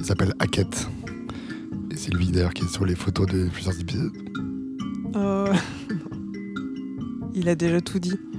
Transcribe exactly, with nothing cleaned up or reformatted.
Il s'appelle Hackett. Et c'est lui d'ailleurs qui est sur les photos de plusieurs épisodes. Euh... Il a déjà tout dit.